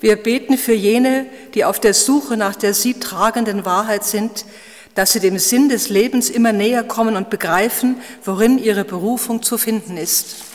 Wir beten für jene, die auf der Suche nach der sie tragenden Wahrheit sind, dass sie dem Sinn des Lebens immer näher kommen und begreifen, worin ihre Berufung zu finden ist.